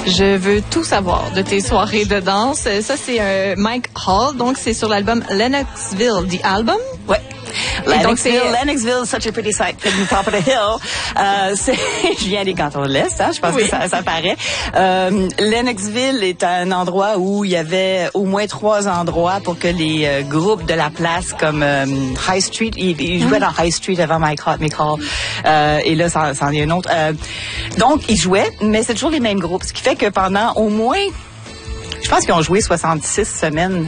Je veux tout savoir de tes soirées de danse. Ça, c'est Mike Hall. Donc, c'est sur l'album Lennoxville, The Album. Ouais. Lennoxville, such a pretty sight from the top of the hill. Je viens des cantons de l'Est, hein, je pense que ça paraît. Lennoxville est un endroit où il y avait au moins 3 endroits pour que les groupes de la place comme High Street, ils jouaient dans High Street avant Mike Hall. Et là, ça en est un autre. Donc, ils jouaient, mais c'est toujours les mêmes groupes. Ce qui fait que pendant au moins... Je pense qu'ils ont joué 66 semaines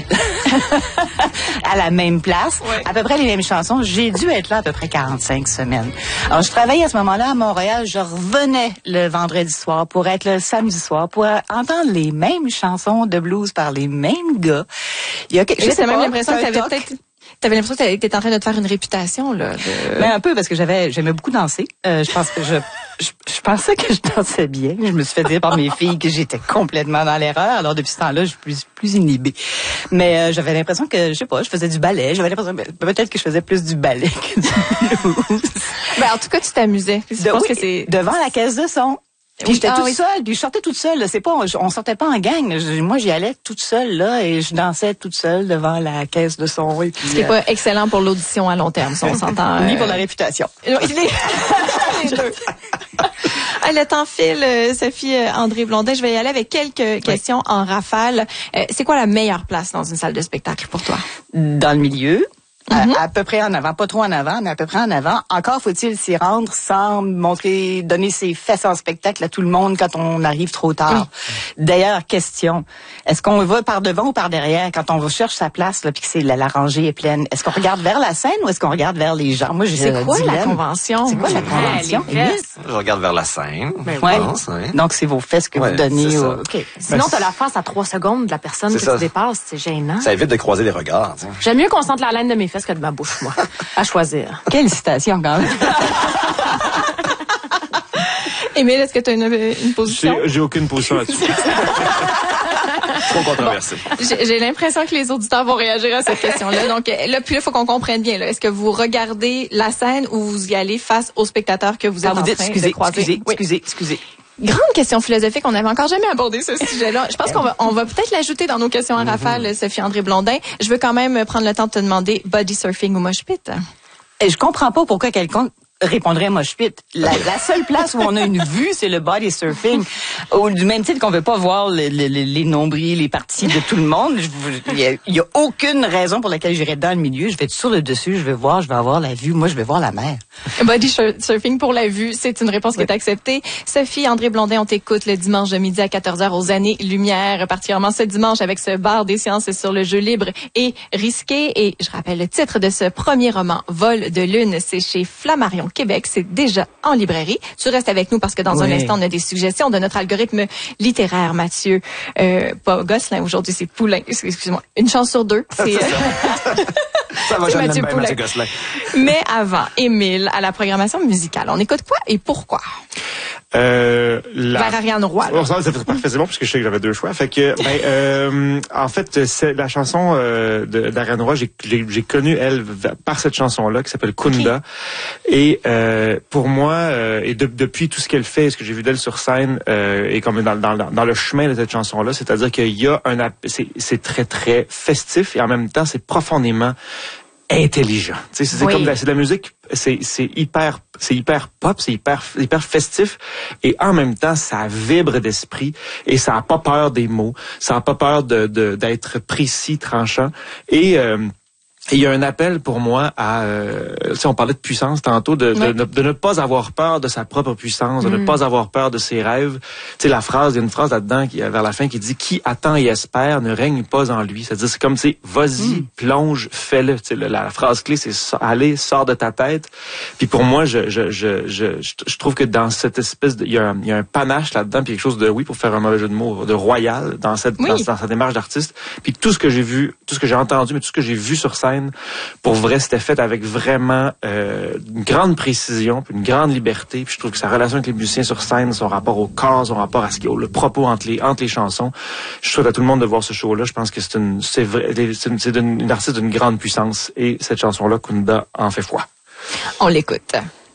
à la même place, à peu près les mêmes chansons. J'ai dû être là à peu près 45 semaines. Alors, je travaillais à ce moment-là à Montréal. Je revenais le vendredi soir pour être le samedi soir, pour entendre les mêmes chansons de blues par les mêmes gars. Il y a j'ai même l'impression que t'avais l'impression que t'étais en train de te faire une réputation, là. Ben, un peu, parce que j'aimais beaucoup danser. Je pensais que je dansais bien. Je me suis fait dire par mes filles que j'étais complètement dans l'erreur. Alors, depuis ce temps-là, je suis plus inhibée. Mais j'avais l'impression que, je sais pas, je faisais du ballet. J'avais l'impression peut-être que je faisais plus du ballet que du blues. Ben, en tout cas, tu t'amusais. Je pense que c'est devant la caisse de son. Puis j'étais toute seule, puis je sortais toute seule. C'est pas, on sortait pas en gang. Moi, j'y allais toute seule là, et je dansais toute seule devant la caisse de son. Et puis, ce qui est pas excellent pour l'audition à long terme, si on s'entend. Ni pour la réputation. Les deux. Le temps file, Sophie André Blondin. Je vais y aller avec quelques questions en rafale. C'est quoi la meilleure place dans une salle de spectacle pour toi? Dans le milieu. À peu près en avant, pas trop en avant, mais à peu près en avant. Encore faut-il s'y rendre sans donner ses fesses en spectacle à tout le monde quand on arrive trop tard. D'ailleurs, question, est-ce qu'on va par devant ou par derrière quand on cherche sa place là, puis que la rangée est pleine? Est-ce qu'on regarde vers la scène ou est-ce qu'on regarde vers les gens? Moi, c'est quoi la convention? C'est quoi la convention? Je regarde vers la scène. Je pense, Donc, c'est vos fesses que vous donnez. Sinon, t'as la face à 3 secondes de la personne que tu dépasses. C'est gênant. Ça évite de croiser les regards. T'sais. J'aime mieux qu'on sente la laine de mes fesses que de ma bouche, moi. À choisir. Quelle citation, quand même. Émile, est-ce que tu as une position? J'ai aucune position là-dessus. Trop controversé. J'ai l'impression que les auditeurs vont réagir à cette question-là. Donc là, puis là, il faut qu'on comprenne bien. Est-ce que vous regardez la scène ou vous y allez face aux spectateurs que vous êtes en train de croiser? Excusez. Grande question philosophique, on n'avait encore jamais abordé ce sujet-là. Je pense qu'on va peut-être l'ajouter dans nos questions en rafale, Sophie André Blondin. Je veux quand même prendre le temps de te demander body surfing ou mosh pit. Et je comprends pas pourquoi quelqu'un répondrait mosh pit. La seule place où on a une vue, c'est le body surfing. Du même titre qu'on veut pas voir les nombrils, les parties de tout le monde. Il y a aucune raison pour laquelle j'irais dans le milieu. Je vais être sur le dessus, je vais avoir la vue. Moi, je vais voir la mer. Body surfing pour la vue, c'est une réponse qui est acceptée. Sophie André Blondin, on t'écoute le dimanche de midi à 14h aux Années-Lumière, particulièrement ce dimanche avec ce bar des sciences sur le jeu libre et risqué. Et je rappelle le titre de ce premier roman, Vol de lune, c'est chez Flammarion Québec, c'est déjà en librairie. Tu restes avec nous parce que dans un instant, on a des suggestions de notre algorithme littéraire, Mathieu. Pas Gosselin aujourd'hui, c'est Poulain. Excuse-moi. Une chance sur 2. C'est ça va, Mathieu Poulain. Mathieu Gosselin. Mais avant, Émile, à la programmation musicale, on écoute quoi et pourquoi? Vers Ariane Roy. C'est parfait, c'est bon, parce que je sais que j'avais 2 choix. Fait que, en fait, c'est la chanson d'Ariane Roy, j'ai connu elle par cette chanson-là qui s'appelle Kunda. Et pour moi, et depuis tout ce qu'elle fait, ce que j'ai vu d'elle sur scène, et comme dans le chemin de cette chanson-là, c'est-à-dire qu'il y a c'est très très festif et en même temps c'est profondément intelligent. Tu sais, c'est comme c'est de la musique, c'est hyper pop, c'est hyper festif et en même temps ça vibre d'esprit et ça a pas peur des mots, ça a pas peur d'être précis, tranchant et il y a un appel pour moi à, on parlait de puissance tantôt, de ne pas avoir peur de sa propre puissance, de ne pas avoir peur de ses rêves. Tu sais, il y a une phrase là-dedans vers la fin qui dit « Qui attend et espère ne règne pas en lui ». C'est-à-dire, c'est comme, vas-y, plonge, fais-le. Tu sais, la phrase clé, c'est « Allez, sors de ta tête ». Puis pour moi, je trouve que dans cette espèce il y a un panache là-dedans, puis quelque chose de, pour faire un mauvais jeu de mots, de royal dans cette démarche d'artiste. Puis tout ce que j'ai vu, tout ce que j'ai entendu, mais tout ce que j'ai vu sur scène, pour vrai, c'était fait avec vraiment une grande précision, puis une grande liberté. Puis je trouve que sa relation avec les musiciens sur scène, son rapport au corps, son rapport à le propos entre les chansons. Je souhaite à tout le monde de voir ce show-là. Je pense que c'est une artiste d'une grande puissance. Et cette chanson-là, Kunda, en fait foi. On l'écoute.